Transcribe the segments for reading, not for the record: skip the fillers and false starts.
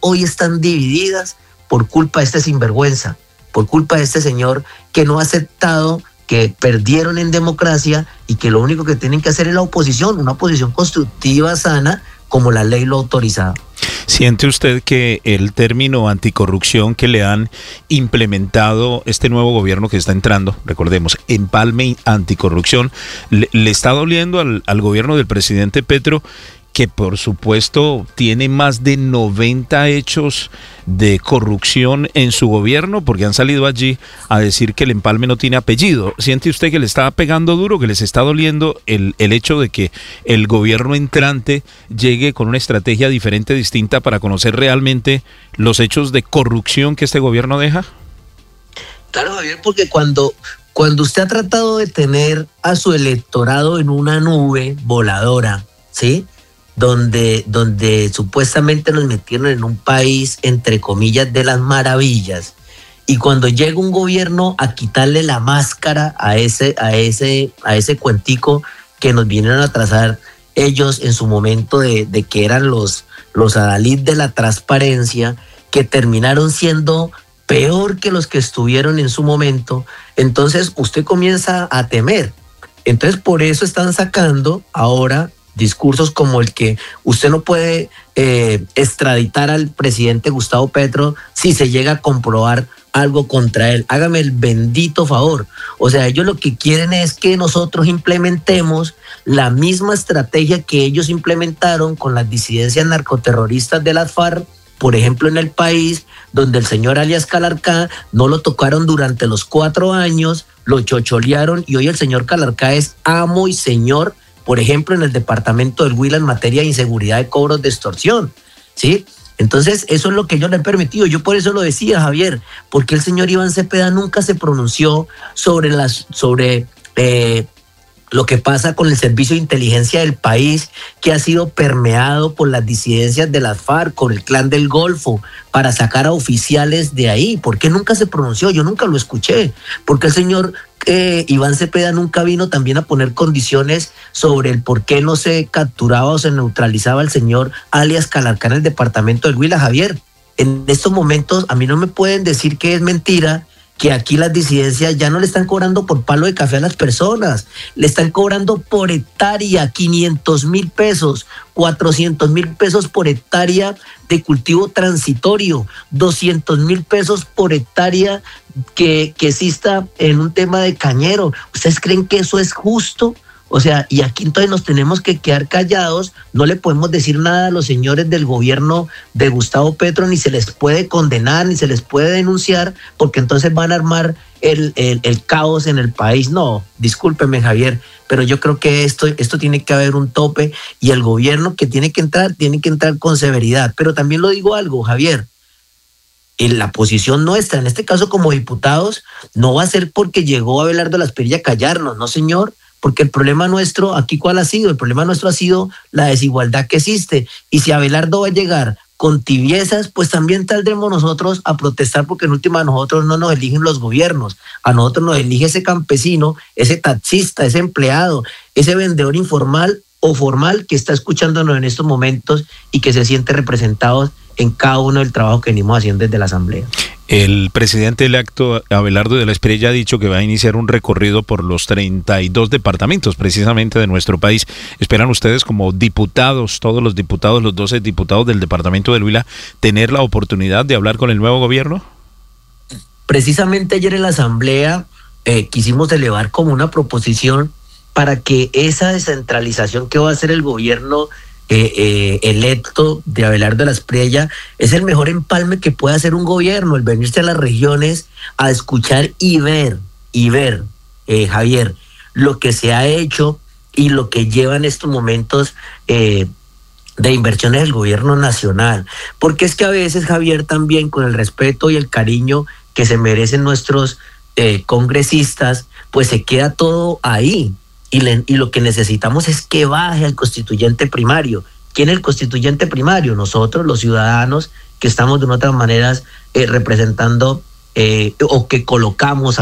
hoy están divididas por culpa de este sinvergüenza, por culpa de este señor que no ha aceptado que perdieron en democracia y que lo único que tienen que hacer es la oposición, una oposición constructiva, sana, como la ley lo autorizaba. ¿Siente usted que el término anticorrupción que le han implementado este nuevo gobierno que está entrando, recordemos, empalme anticorrupción, le está doliendo al gobierno del presidente Petro, que por supuesto tiene más de 90 hechos de corrupción en su gobierno, porque han salido allí a decir que el empalme no tiene apellido? ¿Siente usted que le está pegando duro, que les está doliendo el hecho de que el gobierno entrante llegue con una estrategia diferente, distinta, para conocer realmente los hechos de corrupción que este gobierno deja? Claro, Javier, porque cuando usted ha tratado de tener a su electorado en una nube voladora, ¿sí?, donde supuestamente nos metieron en un país, entre comillas, de las maravillas, y cuando llega un gobierno a quitarle la máscara a ese cuentico que nos vinieron a trazar ellos en su momento de que eran los adalid de la transparencia, que terminaron siendo peor que los que estuvieron en su momento, entonces usted comienza a temer. Entonces por eso están sacando ahora discursos como el que usted no puede extraditar al presidente Gustavo Petro si se llega a comprobar algo contra él. Hágame el bendito favor. O sea, ellos lo que quieren es que nosotros implementemos la misma estrategia que ellos implementaron con las disidencias narcoterroristas de las FARC, por ejemplo, en el país, donde el señor alias Calarcá no lo tocaron durante los 4 años, lo chocholearon, y hoy el señor Calarcá es amo y señor, por ejemplo, en el departamento del Huila en materia de inseguridad de cobros de extorsión, ¿sí? Entonces, eso es lo que ellos le han permitido. Yo por eso lo decía, Javier, porque el señor Iván Cepeda nunca se pronunció sobre lo que pasa con el servicio de inteligencia del país, que ha sido permeado por las disidencias de las FARC, con el Clan del Golfo, para sacar a oficiales de ahí. ¿Por qué nunca se pronunció? Yo nunca lo escuché. Porque el señor Iván Cepeda nunca vino también a poner condiciones sobre el por qué no se capturaba o se neutralizaba al señor alias Calarcá en el departamento del Huila, Javier. En estos momentos a mí no me pueden decir que es mentira que aquí las disidencias ya no le están cobrando por palo de café a las personas, le están cobrando por hectárea 500,000 pesos, 400,000 pesos por hectárea de cultivo transitorio, 200,000 pesos por hectárea que exista en un tema de cañero. ¿Ustedes creen que eso es justo? O sea, y aquí entonces nos tenemos que quedar callados, no le podemos decir nada a los señores del gobierno de Gustavo Petro, ni se les puede condenar, ni se les puede denunciar, porque entonces van a armar el caos en el país. No, discúlpeme, Javier, pero yo creo que esto tiene que haber un tope, y el gobierno que tiene que entrar con severidad. Pero también lo digo algo, Javier, en la posición nuestra, en este caso como diputados, no va a ser porque llegó Abelardo Lasprilla a callarnos, no señor. Porque el problema nuestro, aquí ¿cuál ha sido? El problema nuestro ha sido la desigualdad que existe. Y si Abelardo va a llegar con tibiezas, pues también saldremos nosotros a protestar, porque en última a nosotros no nos eligen los gobiernos, a nosotros nos elige ese campesino, ese taxista, ese empleado, ese vendedor informal o formal que está escuchándonos en estos momentos y que se siente representado en cada uno del trabajo que venimos haciendo desde la Asamblea. El presidente electo Abelardo de Lasprilla ha dicho que va a iniciar un recorrido por los 32 departamentos precisamente de nuestro país. ¿Esperan ustedes como diputados, todos los diputados, los 12 diputados del departamento del Huila, tener la oportunidad de hablar con el nuevo gobierno? Precisamente ayer en la Asamblea quisimos elevar como una proposición para que esa descentralización que va a hacer el gobierno electo de Abelardo Lasprilla es el mejor empalme que puede hacer un gobierno, el venirse a las regiones a escuchar y ver, Javier, lo que se ha hecho y lo que lleva en estos momentos de inversiones del gobierno nacional. Porque es que a veces, Javier, también con el respeto y el cariño que se merecen nuestros congresistas, pues se queda todo ahí. Y lo que necesitamos es que baje al constituyente primario. ¿Quién es el constituyente primario? Nosotros, los ciudadanos, que estamos de otras maneras representando o que colocamos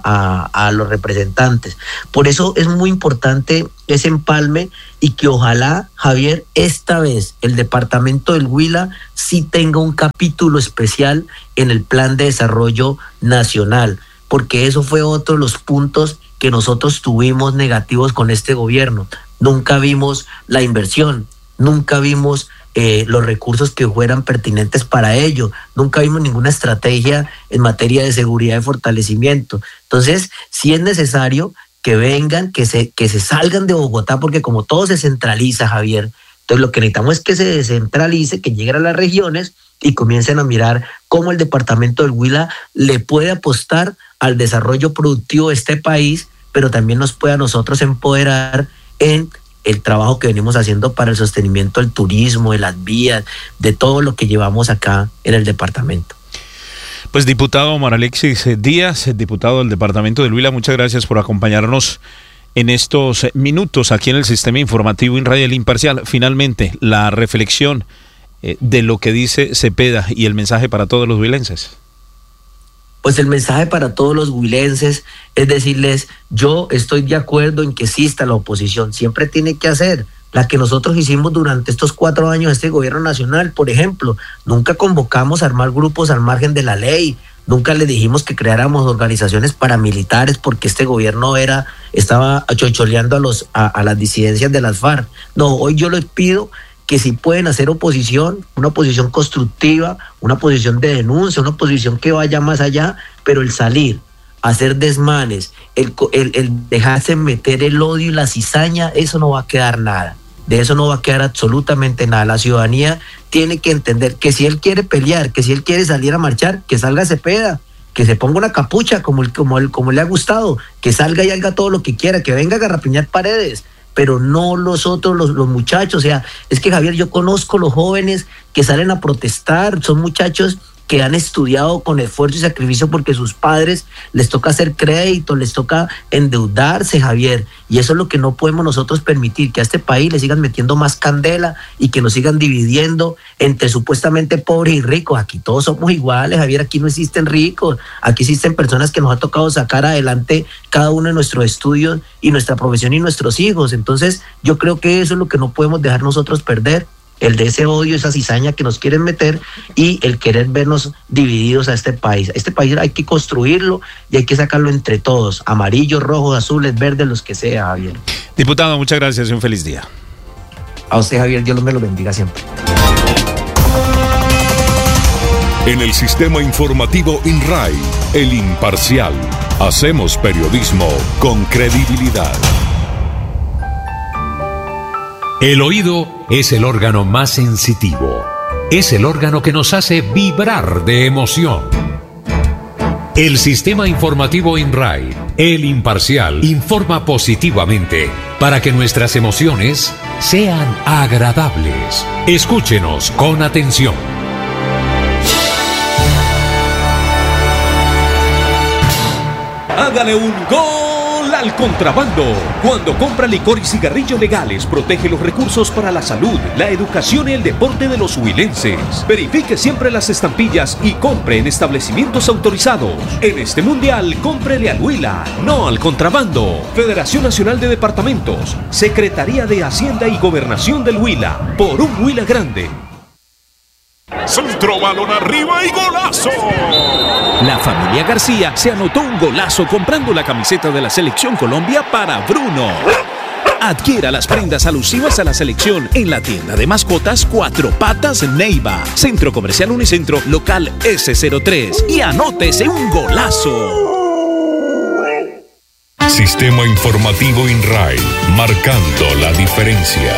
a los representantes. Por eso es muy importante ese empalme y que ojalá, Javier, esta vez el departamento del Huila sí tenga un capítulo especial en el Plan de Desarrollo Nacional, porque eso fue otro de los puntos que nosotros tuvimos negativos con este gobierno. Nunca vimos la inversión, nunca vimos los recursos que fueran pertinentes para ello, nunca vimos ninguna estrategia en materia de seguridad y fortalecimiento. Entonces, sí es necesario que vengan, que se salgan de Bogotá, porque como todo se centraliza, Javier, entonces lo que necesitamos es que se descentralice, que lleguen a las regiones y comiencen a mirar cómo el departamento del Huila le puede apostar al desarrollo productivo de este país, pero también nos puede a nosotros empoderar en el trabajo que venimos haciendo para el sostenimiento del turismo, de las vías, de todo lo que llevamos acá en el departamento. Pues diputado Omar Alexis Díaz, diputado del departamento del Huila, muchas gracias por acompañarnos en estos minutos aquí en el Sistema Informativo INRAI El Imparcial. Finalmente, la reflexión de lo que dice Cepeda y el mensaje para todos los huilenses. Pues el mensaje para todos los huilenses es decirles, yo estoy de acuerdo en que exista la oposición, siempre tiene que hacer la que nosotros hicimos durante estos 4 años de este gobierno nacional. Por ejemplo, nunca convocamos a armar grupos al margen de la ley, nunca le dijimos que creáramos organizaciones paramilitares porque este gobierno estaba chocholeando a las disidencias de las FARC. No, hoy yo les pido que si pueden hacer oposición, una oposición constructiva, una oposición de denuncia, una oposición que vaya más allá, pero el salir, hacer desmanes, el dejarse meter el odio y la cizaña, eso no va a quedar nada. De eso no va a quedar absolutamente nada. La ciudadanía tiene que entender que si él quiere pelear, que si él quiere salir a marchar, que salga Cepeda, que se ponga una capucha como le ha gustado, que salga y haga todo lo que quiera, que venga a garrapiñar paredes, pero no los otros, los muchachos. O sea, es que, Javier, yo conozco los jóvenes que salen a protestar, son muchachos que han estudiado con esfuerzo y sacrificio porque sus padres les toca hacer crédito, les toca endeudarse, Javier, y eso es lo que no podemos nosotros permitir, que a este país le sigan metiendo más candela y que nos sigan dividiendo entre supuestamente pobres y ricos. Aquí todos somos iguales, Javier, aquí no existen ricos, aquí existen personas que nos ha tocado sacar adelante cada uno de nuestros estudios y nuestra profesión y nuestros hijos. Entonces yo creo que eso es lo que no podemos dejar nosotros perder, el de ese odio, esa cizaña que nos quieren meter y el querer vernos divididos a este país. Este país hay que construirlo y hay que sacarlo entre todos, amarillos, rojos, azules, verdes, los que sea, Javier. Diputado, muchas gracias y un feliz día. A usted, Javier, Dios me lo bendiga siempre. En el Sistema Informativo INRAI, El Imparcial, hacemos periodismo con credibilidad. El oído es el órgano más sensitivo. Es el órgano que nos hace vibrar de emoción. El Sistema Informativo INRAI, El Imparcial, informa positivamente para que nuestras emociones sean agradables. Escúchenos con atención. Hágale un gol al contrabando. Cuando compra licor y cigarrillos legales, protege los recursos para la salud, la educación y el deporte de los huilenses. Verifique siempre las estampillas y compre en establecimientos autorizados. En este mundial, cómprele al Huila, no al contrabando. Federación Nacional de Departamentos, Secretaría de Hacienda y Gobernación del Huila. Por un Huila grande. Centro, balón arriba y golazo. La familia García se anotó un golazo comprando la camiseta de la Selección Colombia para Bruno. Adquiera las prendas alusivas a la selección en la tienda de mascotas Cuatro Patas Neiva, Centro Comercial Unicentro, local S03, y anótese un golazo. Sistema Informativo INRAI, marcando la diferencia.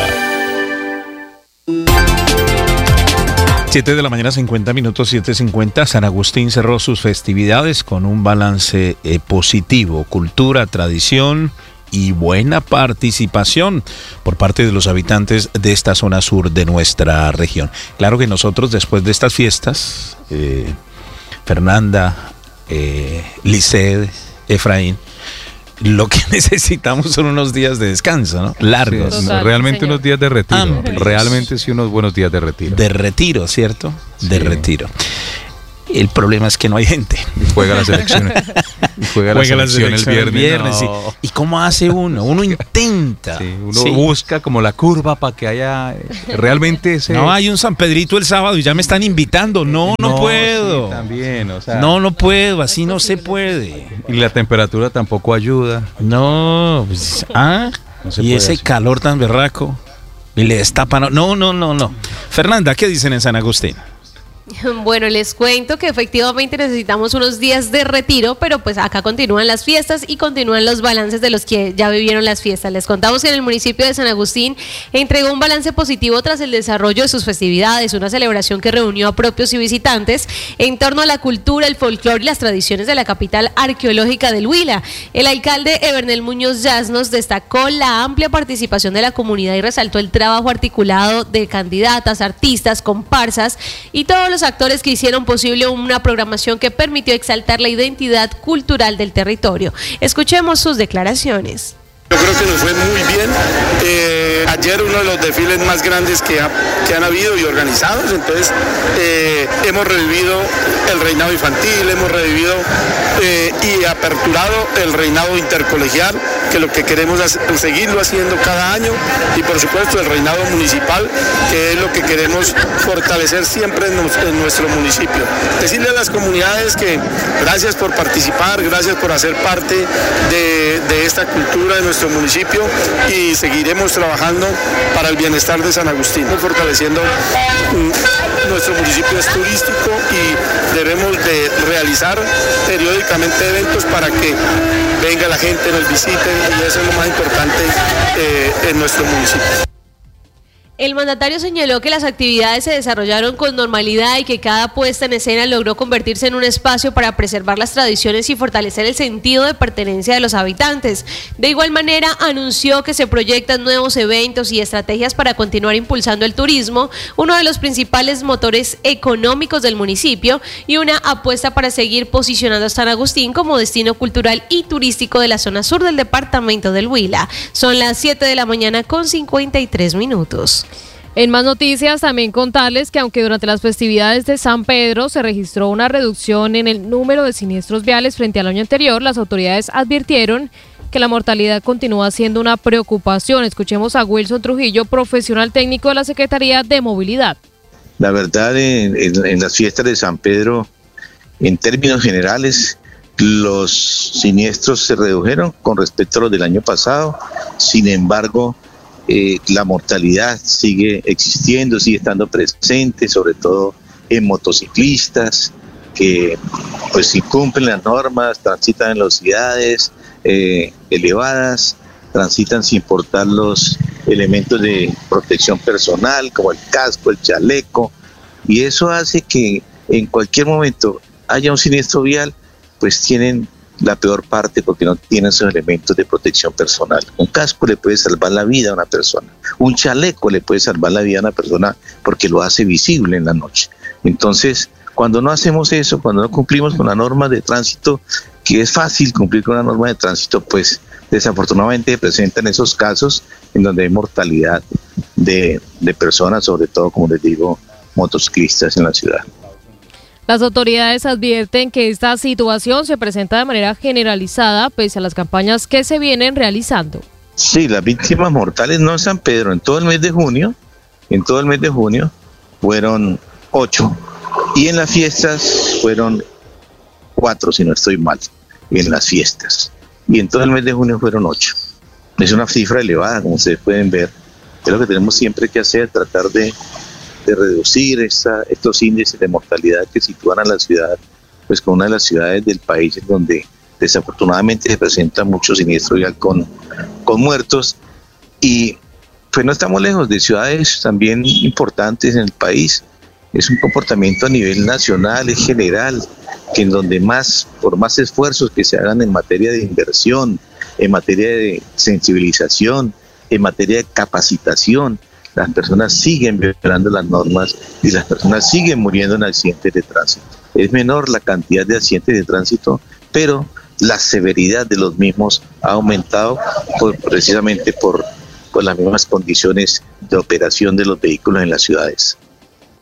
7 de la mañana, 50 minutos, 7:50. San Agustín cerró sus festividades con un balance positivo. Cultura, tradición y buena participación por parte de los habitantes de esta zona sur de nuestra región. Claro que nosotros, después de estas fiestas, Fernanda, Lisset, Efraín, lo que necesitamos son unos días de descanso, ¿no? Largos. Sí, realmente señor. Unos días de retiro. Amplios. Realmente sí, unos buenos días de retiro. De retiro, ¿cierto? Sí. De retiro. El problema es que no hay gente. Juega la selección. Juega la selección el viernes. No. ¿Y cómo hace uno? Uno intenta. Sí, uno busca como la curva para que haya realmente ese... No, hay un San Pedrito el sábado y ya me están invitando. No puedo. Sí, también, o sea... No puedo, así no se puede. Y la temperatura tampoco ayuda. No, pues... No se y puede ese así. calor tan berraco. Y le destapan... No. Fernanda, ¿qué dicen en San Agustín? Bueno, les cuento que efectivamente necesitamos unos días de retiro, pero pues acá continúan las fiestas y continúan los balances de los que ya vivieron las fiestas. Les contamos que en el municipio de San Agustín entregó un balance positivo tras el desarrollo de sus festividades, una celebración que reunió a propios y visitantes en torno a la cultura, el folclore y las tradiciones de la capital arqueológica del Huila. El alcalde Evernel Muñoz Yasnos destacó la amplia participación de la comunidad y resaltó el trabajo articulado de candidatas, artistas, comparsas y todos los actores que hicieron posible una programación que permitió exaltar la identidad cultural del territorio. Escuchemos sus declaraciones. Yo creo que nos fue muy bien. Ayer uno de los desfiles más grandes que han habido y organizados, entonces hemos revivido el reinado infantil, hemos revivido y aperturado el reinado intercolegial, que lo que queremos es seguirlo haciendo cada año, y por supuesto el reinado municipal, que es lo que queremos fortalecer siempre en nuestro municipio. Decirle a las comunidades que gracias por participar, gracias por hacer parte de esta cultura de nuestro municipio, y seguiremos trabajando para el bienestar de San Agustín, fortaleciendo nuestro municipio es turístico y debemos de realizar periódicamente eventos para que venga la gente, nos visiten, y eso es lo más importante en nuestro municipio. El mandatario señaló que las actividades se desarrollaron con normalidad y que cada puesta en escena logró convertirse en un espacio para preservar las tradiciones y fortalecer el sentido de pertenencia de los habitantes. De igual manera, anunció que se proyectan nuevos eventos y estrategias para continuar impulsando el turismo, uno de los principales motores económicos del municipio, y una apuesta para seguir posicionando a San Agustín como destino cultural y turístico de la zona sur del departamento del Huila. Son las 7 de la mañana con 53 minutos. En más noticias, también contarles que aunque durante las festividades de San Pedro se registró una reducción en el número de siniestros viales frente al año anterior, las autoridades advirtieron que la mortalidad continúa siendo una preocupación. Escuchemos a Wilson Trujillo, profesional técnico de la Secretaría de Movilidad. La verdad, en las fiestas de San Pedro, en términos generales, los siniestros se redujeron con respecto a los del año pasado. Sin embargo, la mortalidad sigue existiendo, sigue estando presente, sobre todo en motociclistas que pues incumplen las normas, transitan en velocidades elevadas, transitan sin portar los elementos de protección personal como el casco, el chaleco, y eso hace que en cualquier momento haya un siniestro vial, pues tienen la peor parte porque no tienen esos elementos de protección personal. Un casco le puede salvar la vida a una persona, un chaleco le puede salvar la vida a una persona porque lo hace visible en la noche. Entonces, cuando no hacemos eso, cuando no cumplimos con la norma de tránsito, que es fácil cumplir con la norma de tránsito, pues desafortunadamente se presentan esos casos en donde hay mortalidad de personas, sobre todo, como les digo, motociclistas en la ciudad. Las autoridades advierten que esta situación se presenta de manera generalizada pese a las campañas que se vienen realizando. Sí, las víctimas mortales no en San Pedro, en todo el mes de junio fueron 8, y en las fiestas fueron 4, si no estoy mal, en las fiestas, y en todo el mes de junio fueron 8. Es una cifra elevada, como ustedes pueden ver. Es lo que tenemos siempre que hacer, tratar de reducir estos índices de mortalidad que sitúan a la ciudad, pues con una de las ciudades del país en donde desafortunadamente se presenta mucho siniestro vial con muertos, y pues no estamos lejos de ciudades también importantes en el país. Es un comportamiento a nivel nacional, es general, que en donde por más esfuerzos que se hagan en materia de inversión, en materia de sensibilización, en materia de capacitación, las personas siguen violando las normas y las personas siguen muriendo en accidentes de tránsito. Es menor la cantidad de accidentes de tránsito, pero la severidad de los mismos ha aumentado precisamente por las mismas condiciones de operación de los vehículos en las ciudades.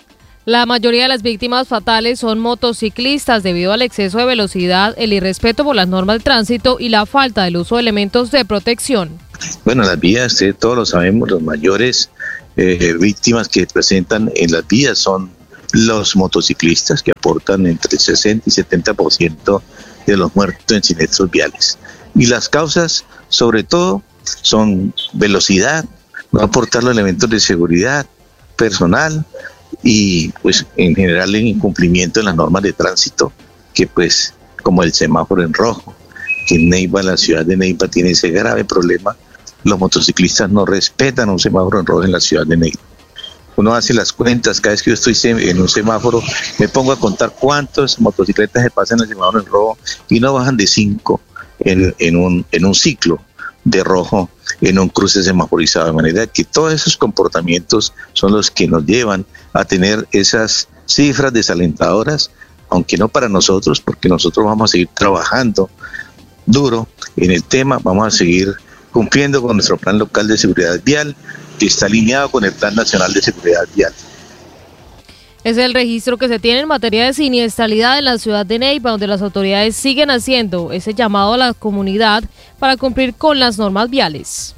La mayoría de las víctimas fatales son motociclistas debido al exceso de velocidad, el irrespeto por las normas de tránsito y la falta del uso de elementos de protección. Bueno, las vías, todos lo sabemos, los mayores víctimas que presentan en las vías son los motociclistas, que aportan entre el 60 y 70% de los muertos en siniestros viales. Y las causas, sobre todo, son velocidad, no aportar los elementos de seguridad personal y pues en general el incumplimiento de las normas de tránsito, que pues como el semáforo en rojo, que en Neiva, la ciudad de Neiva tiene ese grave problema. Los motociclistas no respetan un semáforo en rojo en la ciudad de Neiva. Uno hace las cuentas, cada vez que yo estoy en un semáforo me pongo a contar cuántas motocicletas se pasan el semáforo en rojo y no bajan de 5 en un ciclo de rojo en un cruce semaforizado, de manera que todos esos comportamientos son los que nos llevan a tener esas cifras desalentadoras, aunque no para nosotros, porque nosotros vamos a seguir trabajando duro en el tema, vamos a seguir cumpliendo con nuestro plan local de seguridad vial, que está alineado con el Plan Nacional de Seguridad Vial. Es el registro que se tiene en materia de siniestralidad en la ciudad de Neiva, donde las autoridades siguen haciendo ese llamado a la comunidad para cumplir con las normas viales.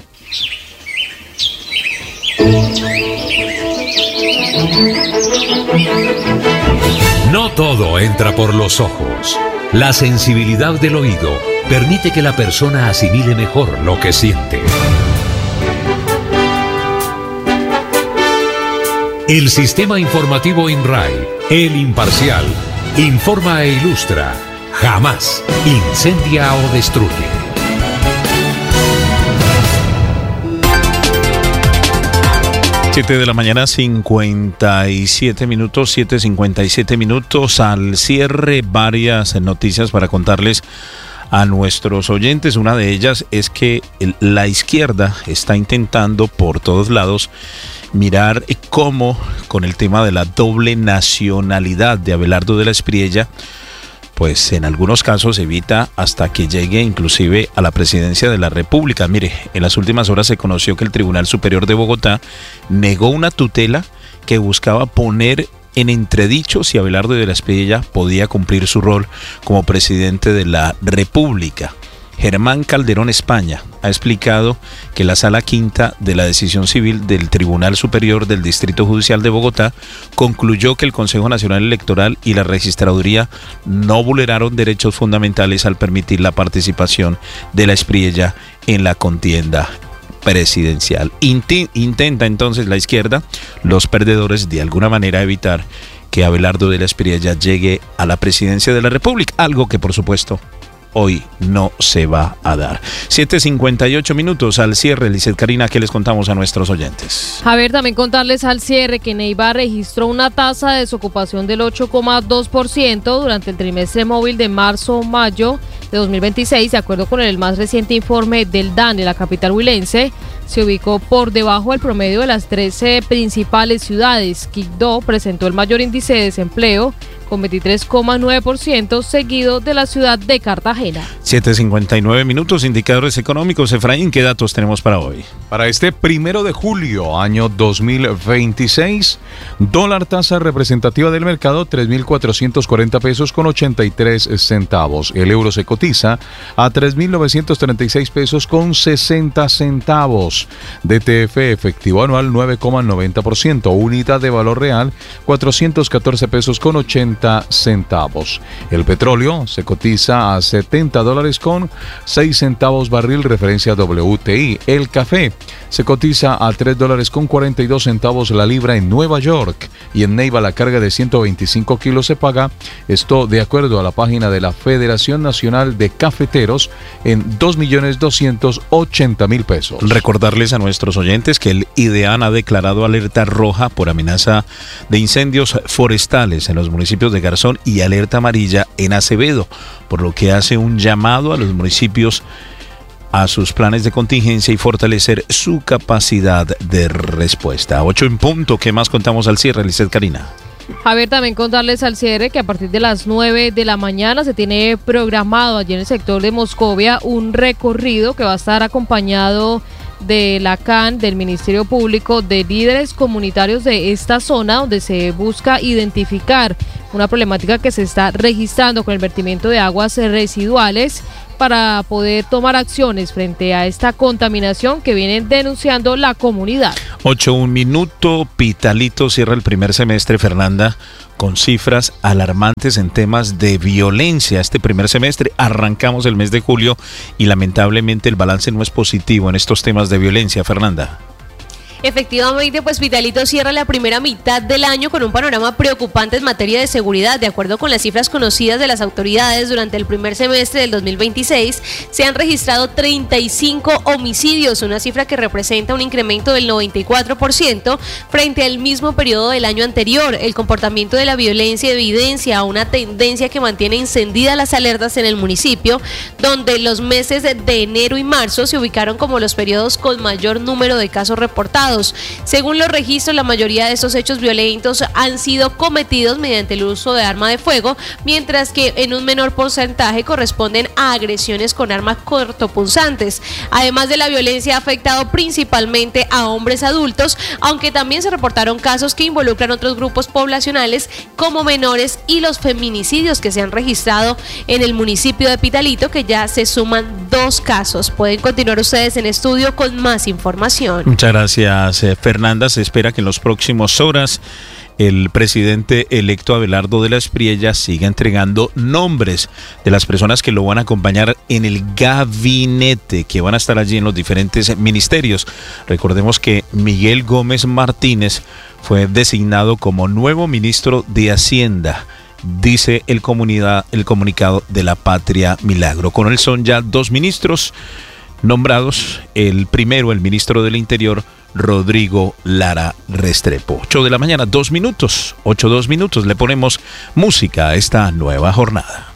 No todo entra por los ojos. La sensibilidad del oído permite que la persona asimile mejor lo que siente. El sistema informativo INRAI, el imparcial, informa e ilustra, jamás incendia o destruye. Siete de la mañana, 57 minutos, 7:57 minutos. Al cierre, varias noticias para contarles a nuestros oyentes. Una de ellas es que la izquierda está intentando por todos lados mirar cómo, con el tema de la doble nacionalidad de Abelardo de la Espriella, pues en algunos casos evita hasta que llegue inclusive a la presidencia de la República. Mire, en las últimas horas se conoció que el Tribunal Superior de Bogotá negó una tutela que buscaba poner en entredicho si Abelardo de la Espriella podía cumplir su rol como presidente de la República. Germán Calderón España ha explicado que la Sala Quinta de la Decisión Civil del Tribunal Superior del Distrito Judicial de Bogotá concluyó que el Consejo Nacional Electoral y la Registraduría no vulneraron derechos fundamentales al permitir la participación de la Espriella en la contienda presidencial. Intenta entonces la izquierda, los perdedores, de alguna manera evitar que Abelardo de la Espriella llegue a la presidencia de la República, algo que por supuesto hoy no se va a dar. 7:58 minutos al cierre. Lizeth Karina, ¿qué les contamos a nuestros oyentes? A ver, también contarles al cierre que Neiva registró una tasa de desocupación del 8,2% durante el trimestre móvil de marzo-mayo de 2026, de acuerdo con el más reciente informe del DANE, la capital huilense. Se ubicó por debajo del promedio de las 13 principales ciudades. Quibdó presentó el mayor índice de desempleo con 23,9%, seguido de la ciudad de Cartagena. 7:59 minutos, indicadores económicos. Efraín, ¿qué datos tenemos para hoy? Para este 1 de julio, año 2026, dólar tasa representativa del mercado, 3.440 pesos con 83 centavos. El euro se cotiza a 3.936 pesos con 60 centavos. DTF efectivo anual 9,90%. Unidad de valor real, 414 pesos con 80 centavos. El petróleo se cotiza a $70 con 6 centavos barril, referencia WTI. El café se cotiza a $3 con 42 centavos la libra en Nueva York, y en Neiva la carga de 125 kilos se paga, esto de acuerdo a la página de la Federación Nacional de Cafeteros, en 2.280.000 pesos. Recordarles a nuestros oyentes que el IDEAN ha declarado alerta roja por amenaza de incendios forestales en los municipios de Garzón y alerta amarilla en Acevedo, por lo que hace un llamado a los municipios a sus planes de contingencia y fortalecer su capacidad de respuesta. 8 en punto, ¿qué más contamos al cierre, Lizeth Karina? A ver, también contarles al cierre que a partir de las 9 de la mañana se tiene programado allí en el sector de Moscovia un recorrido que va a estar acompañado de la CAN, del Ministerio Público, de líderes comunitarios de esta zona, donde se busca identificar una problemática que se está registrando con el vertimiento de aguas residuales para poder tomar acciones frente a esta contaminación que vienen denunciando la comunidad. 8:01 minuto, Pitalito cierra el primer semestre, Fernanda, con cifras alarmantes en temas de violencia. Este primer semestre arrancamos el mes de julio y lamentablemente el balance no es positivo en estos temas de violencia, Fernanda. Efectivamente, pues Pitalito cierra la primera mitad del año con un panorama preocupante en materia de seguridad. De acuerdo con las cifras conocidas de las autoridades, durante el primer semestre del 2026 se han registrado 35 homicidios, una cifra que representa un incremento del 94% frente al mismo periodo del año anterior. El comportamiento de la violencia evidencia una tendencia que mantiene encendidas las alertas en el municipio, donde los meses de enero y marzo se ubicaron como los periodos con mayor número de casos reportados. Según los registros, la mayoría de estos hechos violentos han sido cometidos mediante el uso de arma de fuego, mientras que en un menor porcentaje corresponden a agresiones con armas cortopunzantes. Además de la violencia, ha afectado principalmente a hombres adultos, aunque también se reportaron casos que involucran otros grupos poblacionales como menores y los feminicidios que se han registrado en el municipio de Pitalito, que ya se suman 2 casos. Pueden continuar ustedes en estudio con más información. Muchas gracias, Fernanda. Se espera que en las próximas horas el presidente electo Abelardo de la Espriella siga entregando nombres de las personas que lo van a acompañar en el gabinete, que van a estar allí en los diferentes ministerios. Recordemos que Miguel Gómez Martínez fue designado como nuevo ministro de Hacienda, dice el comunicado de la Patria Milagro. Con él son ya 2 ministros nombrados. El primero, el ministro del Interior, Rodrigo Lara Restrepo. 8 de la mañana, 2 minutos. 8:02 minutos. Le ponemos música a esta nueva jornada.